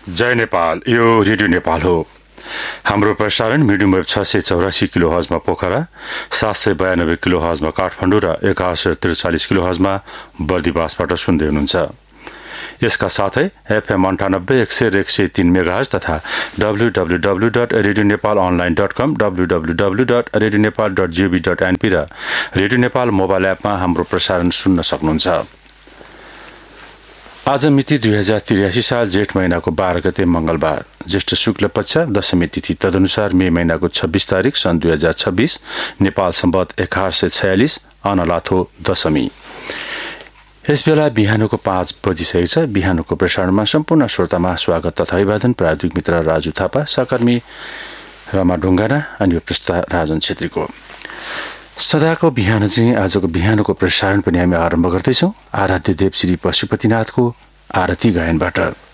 जय नेपाल, यो रेडियो नेपाल हो। हाम्रो प्रसारण medium wave 684 kilo हजमा Pokhara, 792 kilo हजमा Kathmandu र 1143 किलो हजमा बर्दिवासबाट सुन्दै हुनुहुन्छ। यसका साथै FM 98 100 मेगाहर्ज तथा www.radionepalonline.com, www.radionepal.gov.np र रेडियो नेपाल मोबाइल एपमा हाम्रो प्रसारण सुन्न सक्नुहुन्छ। आज मिति 2083 साल जेठ महिनाको 12 गते मंगलबार, ज्येष्ठ शुक्ल पक्ष दशमी तिथि, तदनुसार मे महिनाको 26 तारिक सन् 2026, नेपाल सम्वत 1146 अनलाथो दशमी। यस बेला बिहानको 5 बजिसकेको छ। बिहानको प्रसारणमा सम्पूर्ण श्रोतामा स्वागत तथा अभिवादन। प्राविधिक मित्र राजु थापा, सहकर्मी रमा ढुङ्गाना अनि यो प्रस्तुता राजन छेत्रीको। सदाको बिहान चाहिँ आजको बिहानको प्रसारण पनि हामी आरम्भ गर्दैछौँ आराध्य देव श्री पशुपतिनाथको आरती गायनबाट।